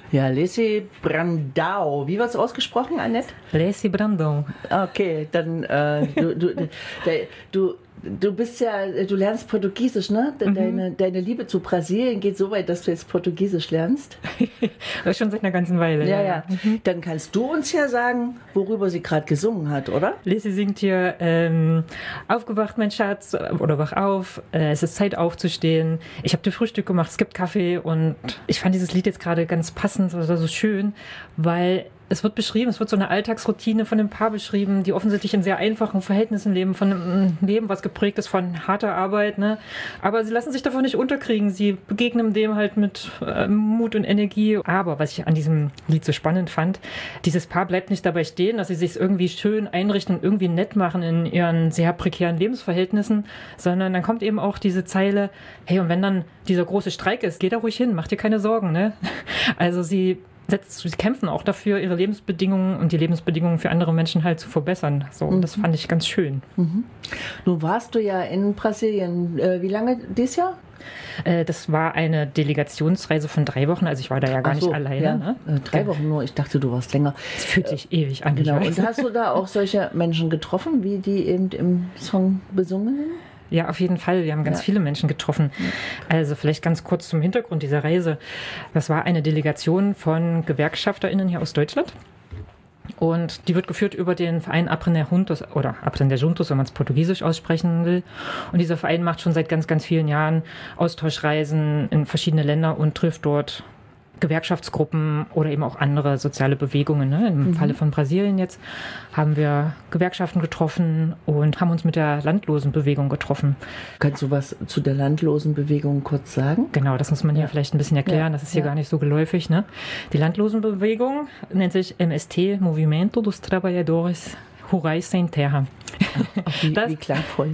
Ja, Lacy Brandão. Wie wird es ausgesprochen, Annette? Lacy Brandão. Okay, dann du bist ja, du lernst Portugiesisch, ne? Deine Liebe zu Brasilien geht so weit, dass du jetzt Portugiesisch lernst. Das schon seit einer ganzen Weile. Ja. Dann kannst du uns ja sagen, worüber sie gerade gesungen hat, oder? Lacy singt hier, aufgewacht, mein Schatz, oder wach auf, es ist Zeit aufzustehen. Ich habe dir Frühstück gemacht, es gibt Kaffee und ich fand dieses Lied jetzt gerade ganz passend oder so schön, weil es wird so eine Alltagsroutine von einem Paar beschrieben, die offensichtlich in sehr einfachen Verhältnissen leben, von einem Leben, was geprägt ist von harter Arbeit, ne? Aber sie lassen sich davon nicht unterkriegen. Sie begegnen dem halt mit Mut und Energie. Aber was ich an diesem Lied so spannend fand, dieses Paar bleibt nicht dabei stehen, dass sie sich irgendwie schön einrichten und irgendwie nett machen in ihren sehr prekären Lebensverhältnissen, sondern dann kommt eben auch diese Zeile, hey, und wenn dann dieser große Streik ist, geh da ruhig hin, mach dir keine Sorgen, ne? Also sie kämpfen auch dafür, ihre Lebensbedingungen und die Lebensbedingungen für andere Menschen halt zu verbessern. So, das fand ich ganz schön. Nun warst du ja in Brasilien. Wie lange dieses Jahr? Das war eine Delegationsreise von 3 Wochen, also ich war da ja gar nicht alleine. Ja. Ne? 3 Wochen nur, ich dachte, du warst länger. Es fühlt sich ewig an. Genau. Und hast du da auch solche Menschen getroffen, wie die eben im Song besungen? Ja, auf jeden Fall. Wir haben ganz viele Menschen getroffen. Also vielleicht ganz kurz zum Hintergrund dieser Reise. Das war eine Delegation von GewerkschafterInnen hier aus Deutschland. Und die wird geführt über den Verein Aprender Juntos, oder Aprender Juntos, wenn man es portugiesisch aussprechen will. Und dieser Verein macht schon seit ganz, ganz vielen Jahren Austauschreisen in verschiedene Länder und trifft dort Gewerkschaftsgruppen oder eben auch andere soziale Bewegungen. Ne? Im Falle von Brasilien jetzt haben wir Gewerkschaften getroffen und haben uns mit der Landlosenbewegung getroffen. Kannst du was zu der Landlosenbewegung kurz sagen? Genau, das muss man hier vielleicht ein bisschen erklären. Das ist hier gar nicht so geläufig. Ne? Die Landlosenbewegung nennt sich MST, Movimento dos Trabalhadores Rurais Sem Terra. Wie klangvoll.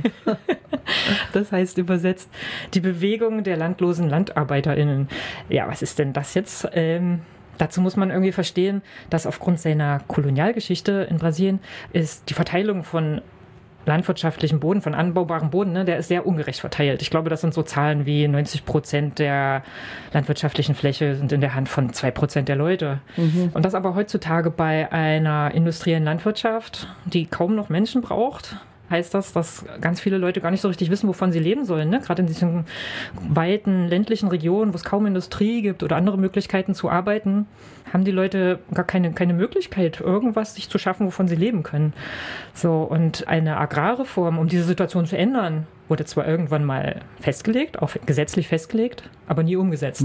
Das heißt übersetzt, die Bewegung der landlosen LandarbeiterInnen. Ja, was ist denn das jetzt? Dazu muss man irgendwie verstehen, dass aufgrund seiner Kolonialgeschichte in Brasilien ist die Verteilung von landwirtschaftlichen Boden, von anbaubarem Boden, ne, der ist sehr ungerecht verteilt. Ich glaube, das sind so Zahlen wie 90% der landwirtschaftlichen Fläche sind in der Hand von 2% der Leute. Und das aber heutzutage bei einer industriellen Landwirtschaft, die kaum noch Menschen braucht, heißt das, dass ganz viele Leute gar nicht so richtig wissen, wovon sie leben sollen. Ne? Gerade in diesen weiten ländlichen Regionen, wo es kaum Industrie gibt oder andere Möglichkeiten zu arbeiten, haben die Leute gar keine Möglichkeit, irgendwas sich zu schaffen, wovon sie leben können. So, und eine Agrarreform, um diese Situation zu ändern, wurde zwar irgendwann mal festgelegt, auch gesetzlich festgelegt, aber nie umgesetzt.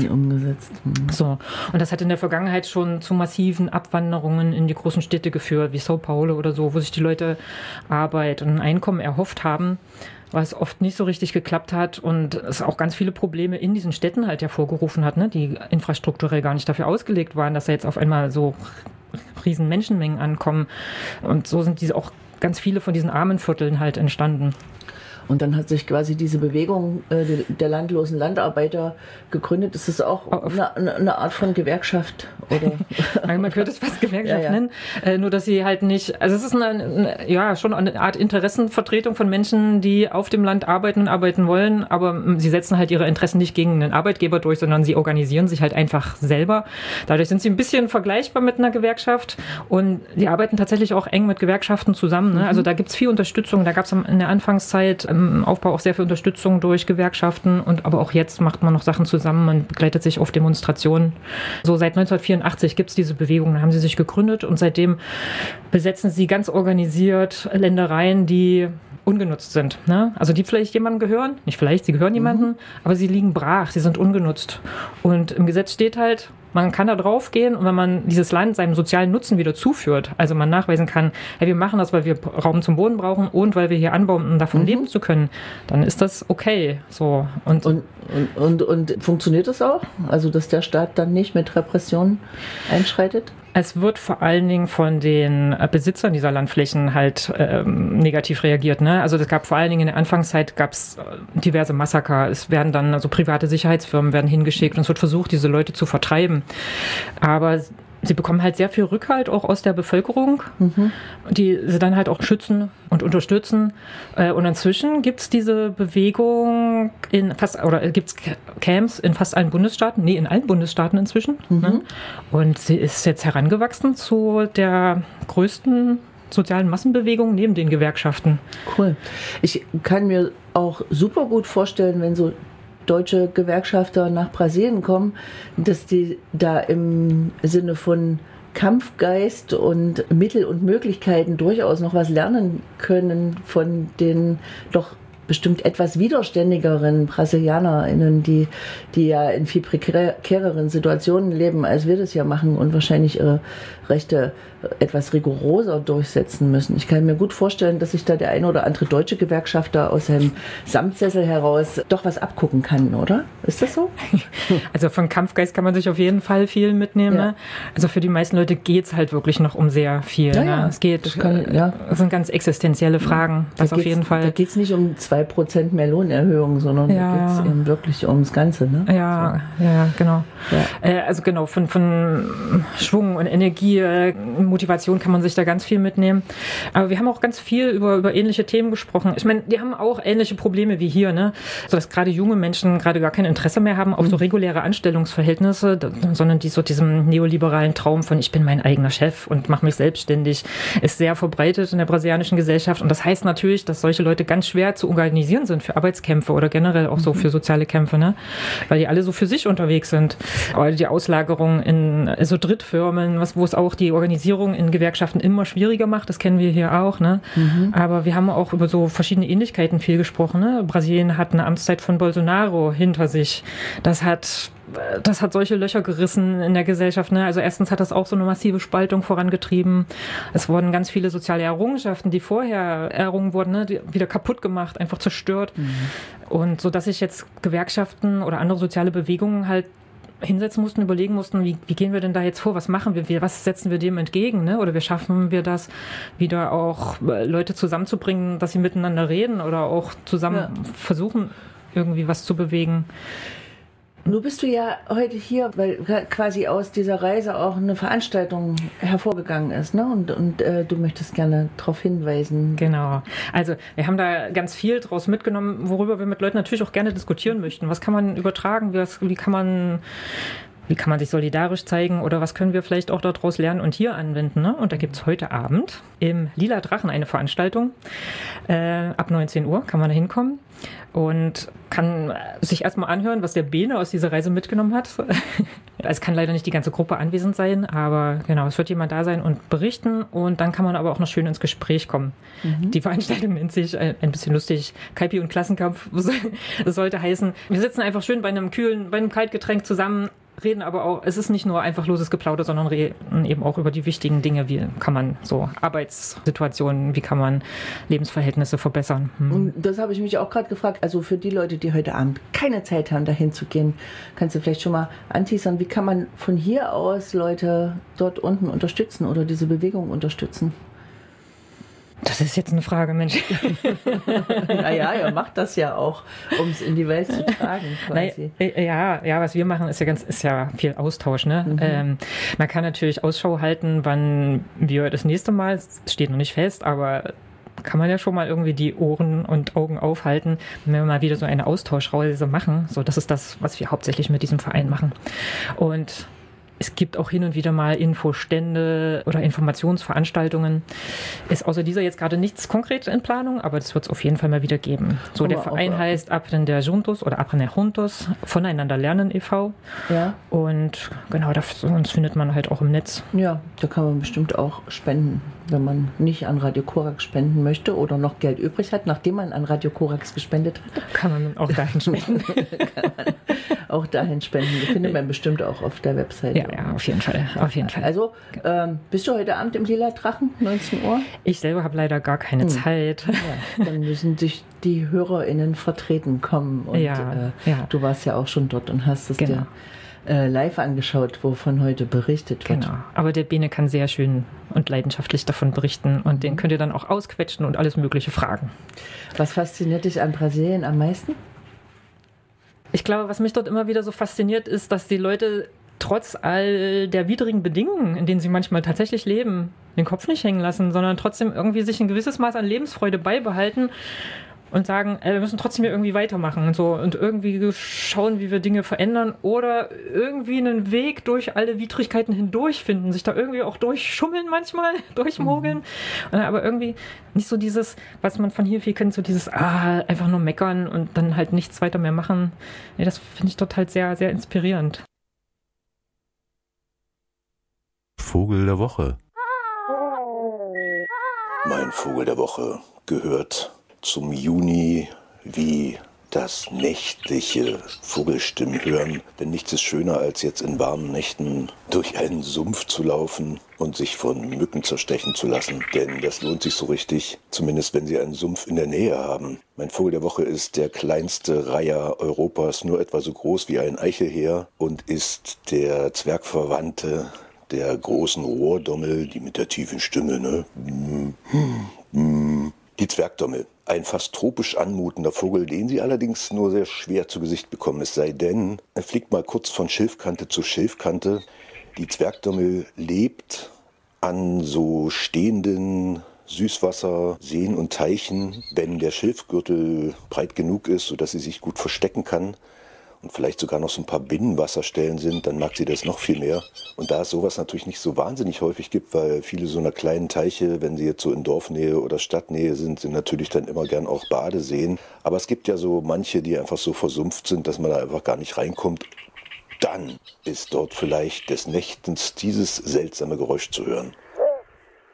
So, und das hat in der Vergangenheit schon zu massiven Abwanderungen in die großen Städte geführt, wie São Paulo oder so, wo sich die Leute Arbeit und ein Einkommen erhofft haben, was oft nicht so richtig geklappt hat und es auch ganz viele Probleme in diesen Städten halt hervorgerufen hat, ne, die infrastrukturell gar nicht dafür ausgelegt waren, dass da jetzt auf einmal so riesen Menschenmengen ankommen. Und so sind auch ganz viele von diesen armen Vierteln halt entstanden. Und dann hat sich quasi diese Bewegung der landlosen Landarbeiter gegründet. Ist das auch eine Art von Gewerkschaft? Oder? Man könnte es fast Gewerkschaft nennen. Nur, dass sie halt nicht, also es ist schon eine Art Interessenvertretung von Menschen, die auf dem Land arbeiten und arbeiten wollen, aber sie setzen halt ihre Interessen nicht gegen einen Arbeitgeber durch, sondern sie organisieren sich halt einfach selber. Dadurch sind sie ein bisschen vergleichbar mit einer Gewerkschaft und die arbeiten tatsächlich auch eng mit Gewerkschaften zusammen. Ne? Also da gibt es viel Unterstützung. Da gab es in der Anfangszeit im Aufbau auch sehr viel Unterstützung durch Gewerkschaften aber auch jetzt macht man noch Sachen zusammen, man begleitet sich auf Demonstrationen. So seit 1984 gibt es diese Bewegung, da haben sie sich gegründet und seitdem besetzen sie ganz organisiert Ländereien, die ungenutzt sind. Ne? Also die vielleicht jemandem gehören, nicht vielleicht, sie gehören jemandem, aber sie liegen brach, sie sind ungenutzt. Und im Gesetz steht halt, man kann da drauf gehen und wenn man dieses Land seinem sozialen Nutzen wieder zuführt, also man nachweisen kann, hey, wir machen das, weil wir Raum zum Wohnen brauchen und weil wir hier anbauen, um davon leben zu können, dann ist das okay. So. Und funktioniert das auch? Also, dass der Staat dann nicht mit Repression einschreitet? Es wird vor allen Dingen von den Besitzern dieser Landflächen halt negativ reagiert. Ne? Also es gab vor allen Dingen in der Anfangszeit gab's diverse Massaker. Es werden dann, also private Sicherheitsfirmen werden hingeschickt und es wird versucht, diese Leute zu vertreiben. Aber sie bekommen halt sehr viel Rückhalt auch aus der Bevölkerung, die sie dann halt auch schützen und unterstützen. Und inzwischen gibt es diese Bewegung gibt es Camps in fast allen Bundesstaaten, in allen Bundesstaaten inzwischen. Ne? Und sie ist jetzt herangewachsen zu der größten sozialen Massenbewegung neben den Gewerkschaften. Cool. Ich kann mir auch super gut vorstellen, wenn so deutsche Gewerkschafter nach Brasilien kommen, dass die da im Sinne von Kampfgeist und Mittel und Möglichkeiten durchaus noch was lernen können von den doch bestimmt etwas widerständigeren BrasilianerInnen, die ja in viel prekäreren Situationen leben, als wir das ja machen und wahrscheinlich ihre Rechte etwas rigoroser durchsetzen müssen. Ich kann mir gut vorstellen, dass sich da der eine oder andere deutsche Gewerkschafter aus seinem Samtsessel heraus doch was abgucken kann, oder? Ist das so? Also von Kampfgeist kann man sich auf jeden Fall viel mitnehmen. Ja. Ne? Also für die meisten Leute geht es halt wirklich noch um sehr viel. Ja, ne? Es geht, das sind ganz existenzielle Fragen. Das auf jeden Fall. Da geht es nicht um 2% mehr Lohnerhöhung, sondern da geht es eben wirklich ums Ganze. Ne? Ja, genau. Ja. Also genau, von Schwung und Energie, Motivation kann man sich da ganz viel mitnehmen. Aber wir haben auch ganz viel über ähnliche Themen gesprochen. Ich meine, die haben auch ähnliche Probleme wie hier, ne? So dass gerade junge Menschen gerade gar kein Interesse mehr haben auf so reguläre Anstellungsverhältnisse, sondern die so diesem neoliberalen Traum von ich bin mein eigener Chef und mache mich selbstständig, ist sehr verbreitet in der brasilianischen Gesellschaft. Und das heißt natürlich, dass solche Leute ganz schwer zu organisieren sind für Arbeitskämpfe oder generell auch so für soziale Kämpfe, ne? Weil die alle so für sich unterwegs sind. Aber die Auslagerung in so Drittfirmen, wo es auch die Organisierung in Gewerkschaften immer schwieriger macht, das kennen wir hier auch, ne? Aber wir haben auch über so verschiedene Ähnlichkeiten viel gesprochen, ne? Brasilien hat eine Amtszeit von Bolsonaro hinter sich. Das hat solche Löcher gerissen in der Gesellschaft. Ne? Also erstens hat das auch so eine massive Spaltung vorangetrieben. Es wurden ganz viele soziale Errungenschaften, die vorher errungen wurden, ne? Wieder kaputt gemacht, einfach zerstört. Und so, dass sich jetzt Gewerkschaften oder andere soziale Bewegungen halt hinsetzen mussten, überlegen mussten, wie gehen wir denn da jetzt vor, was machen wir, was setzen wir dem entgegen, ne? Oder wie schaffen wir das, wieder auch Leute zusammenzubringen, dass sie miteinander reden oder auch zusammen versuchen, irgendwie was zu bewegen. Nun bist du ja heute hier, weil quasi aus dieser Reise auch eine Veranstaltung hervorgegangen ist, ne? Und du möchtest gerne darauf hinweisen. Genau. Also wir haben da ganz viel draus mitgenommen, worüber wir mit Leuten natürlich auch gerne diskutieren möchten. Was kann man übertragen? Wie kann man sich solidarisch zeigen oder was können wir vielleicht auch daraus lernen und hier anwenden? Ne? Und da gibt es heute Abend im Lila Drachen eine Veranstaltung. Ab 19 Uhr kann man da hinkommen und kann sich erstmal anhören, was der Bene aus dieser Reise mitgenommen hat. Es kann leider nicht die ganze Gruppe anwesend sein, aber genau, es wird jemand da sein und berichten und dann kann man aber auch noch schön ins Gespräch kommen. Die Veranstaltung nennt sich ein bisschen lustig Kaipi und Klassenkampf. Das sollte heißen, wir sitzen einfach schön bei einem Kaltgetränk zusammen, reden aber auch, es ist nicht nur einfach loses Geplauder, sondern reden eben auch über die wichtigen Dinge, wie kann man so Arbeitssituationen, wie kann man Lebensverhältnisse verbessern. Und das habe ich mich auch gerade gefragt, also für die Leute, die heute Abend keine Zeit haben, dahin zu gehen, kannst du vielleicht schon mal anteasern, wie kann man von hier aus Leute dort unten unterstützen oder diese Bewegung unterstützen? Das ist jetzt eine Frage, Mensch. Naja, ihr macht das ja auch, um es in die Welt zu tragen, quasi. Ja, was wir machen, ist ja viel Austausch. Ne? Man kann natürlich Ausschau halten, wann wir das nächste Mal, es steht noch nicht fest, aber kann man ja schon mal irgendwie die Ohren und Augen aufhalten, wenn wir mal wieder so eine Austauschreise machen. So, das ist das, was wir hauptsächlich mit diesem Verein machen. Und es gibt auch hin und wieder mal Infostände oder Informationsveranstaltungen. Ist außer dieser jetzt gerade nichts konkret in Planung, aber das wird es auf jeden Fall mal wieder geben. So, aber der Verein heißt Aprender Juntos oder Aprender Juntos, Voneinander lernen e.V. Ja. Und genau, sonst findet man halt auch im Netz. Ja, da kann man bestimmt auch spenden, wenn man nicht an Radio Korax spenden möchte oder noch Geld übrig hat, nachdem man an Radio Korax gespendet hat. Kann man auch dahin spenden. Kann man auch dahin spenden. Die findet man bestimmt auch auf der Webseite. Ja, auf jeden Fall. Also, bist du heute Abend im Lila Drachen, 19 Uhr? Ich selber habe leider gar keine Zeit. Ja, dann müssen sich die HörerInnen vertreten kommen. Und du warst ja auch schon dort und hast es dir live angeschaut, wovon heute berichtet wird. Genau, aber der Bene kann sehr schön und leidenschaftlich davon berichten und den könnt ihr dann auch ausquetschen und alles mögliche fragen. Was fasziniert dich an Brasilien am meisten? Ich glaube, was mich dort immer wieder so fasziniert, ist, dass die Leute trotz all der widrigen Bedingungen, in denen sie manchmal tatsächlich leben, den Kopf nicht hängen lassen, sondern trotzdem irgendwie sich ein gewisses Maß an Lebensfreude beibehalten und sagen, wir müssen trotzdem hier irgendwie weitermachen und so und irgendwie schauen, wie wir Dinge verändern oder irgendwie einen Weg durch alle Widrigkeiten hindurch finden, sich da irgendwie auch durchschummeln manchmal, durchmogeln, aber irgendwie nicht so dieses, was man von hier viel kennt, so dieses, einfach nur meckern und dann halt nichts weiter mehr machen. Nee, das finde ich total sehr, sehr inspirierend. Vogel der Woche. Mein Vogel der Woche gehört zum Juni wie das nächtliche Vogelstimmen hören. Denn nichts ist schöner, als jetzt in warmen Nächten durch einen Sumpf zu laufen und sich von Mücken zerstechen zu lassen. Denn das lohnt sich so richtig, zumindest wenn Sie einen Sumpf in der Nähe haben. Mein Vogel der Woche ist der kleinste Reiher Europas, nur etwa so groß wie ein Eichelheer und ist der Zwergverwandte der großen Rohrdommel, die mit der tiefen Stimme, ne? Die Zwergdommel. Ein fast tropisch anmutender Vogel, den Sie allerdings nur sehr schwer zu Gesicht bekommen. Es sei denn, er fliegt mal kurz von Schilfkante zu Schilfkante. Die Zwergdommel lebt an so stehenden Süßwasserseen und Teichen, wenn der Schilfgürtel breit genug ist, sodass sie sich gut verstecken kann. Und vielleicht sogar noch so ein paar Binnenwasserstellen sind, dann mag sie das noch viel mehr. Und da es sowas natürlich nicht so wahnsinnig häufig gibt, weil viele so einer kleinen Teiche, wenn sie jetzt so in Dorfnähe oder Stadtnähe sind natürlich dann immer gern auch Badeseen. Aber es gibt ja so manche, die einfach so versumpft sind, dass man da einfach gar nicht reinkommt. Dann ist dort vielleicht des Nächtens dieses seltsame Geräusch zu hören.